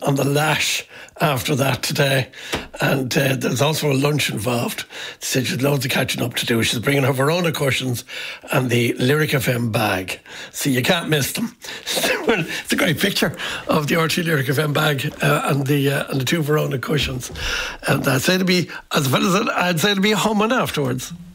on the lash after that today. And there's also a lunch involved. She said she's loads of catching up to do. She's bringing her Verona cushions and the Lyric FM bag. So you can't miss them. It's a great picture of the RT Lyric FM bag and the two Verona cushions. And I'd say to be, as well as I'd say to be humming afterwards.